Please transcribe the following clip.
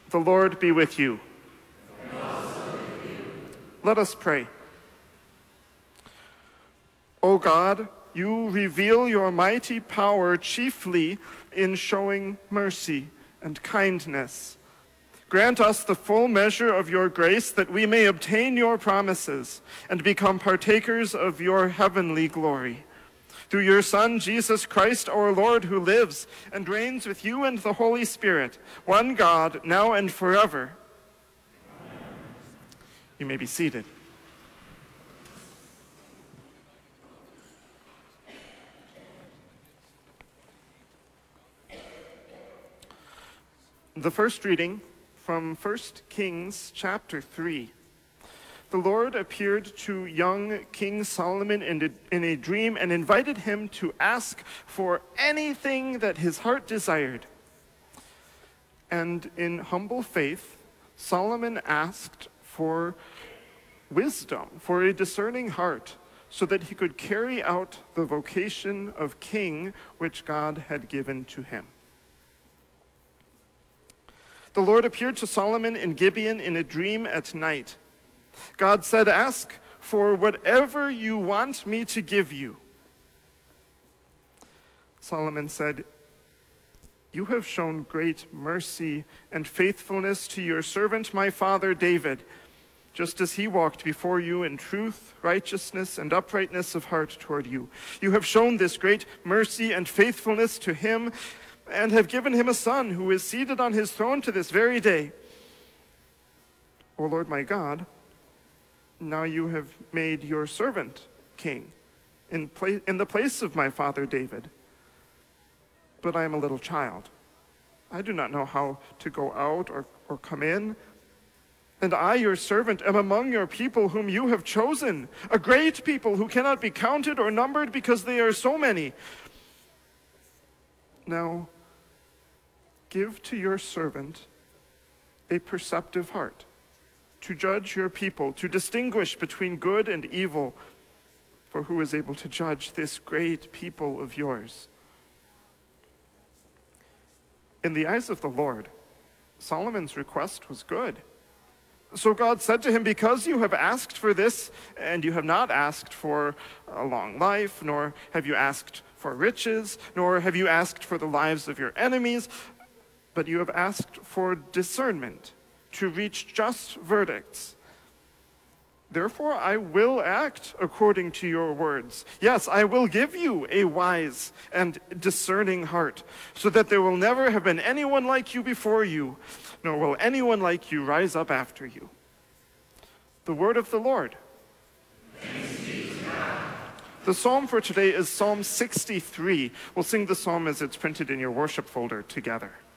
The Lord be with you. And also with you. Let us pray. O God, you reveal your mighty power chiefly in showing mercy and kindness. Grant us the full measure of your grace that we may obtain your promises and become partakers of your heavenly glory. Through your Son, Jesus Christ, our Lord, who lives and reigns with you and the Holy Spirit, one God, now and forever. Amen. You may be seated. The first reading from 1 Kings chapter 3. The Lord appeared to young King Solomon in a dream and invited him to ask for anything that his heart desired. And in humble faith, Solomon asked for wisdom, for a discerning heart, so that he could carry out the vocation of king which God had given to him. The Lord appeared to Solomon in Gibeon in a dream at night. God said, "Ask for whatever you want me to give you." Solomon said, "You have shown great mercy and faithfulness to your servant, my father David, just as he walked before you in truth, righteousness, and uprightness of heart toward you. You have shown this great mercy and faithfulness to him and have given him a son who is seated on his throne to this very day. O Lord my God, now you have made your servant king in the place of my father David. But I am a little child. I do not know how to go out or come in. And I, your servant, am among your people whom you have chosen, a great people who cannot be counted or numbered because they are so many. Now, give to your servant a perceptive heart, to judge your people, to distinguish between good and evil, for who is able to judge this great people of yours?" In the eyes of the Lord, Solomon's request was good. So God said to him, "Because you have asked for this, and you have not asked for a long life, nor have you asked for riches, nor have you asked for the lives of your enemies, but you have asked for discernment, to reach just verdicts. Therefore, I will act according to your words. Yes, I will give you a wise and discerning heart, so that there will never have been anyone like you before you, nor will anyone like you rise up after you." The word of the Lord. Thanks be to God. The psalm for today is Psalm 63. We'll sing the psalm as it's printed in your worship folder together.